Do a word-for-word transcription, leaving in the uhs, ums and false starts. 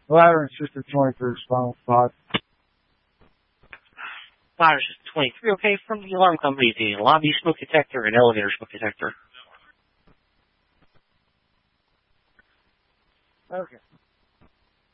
Ladder and Sister twenty-three, Spinal Pod. Ladder System twenty-three, okay, from the alarm company, the lobby smoke detector and elevator smoke detector. Okay.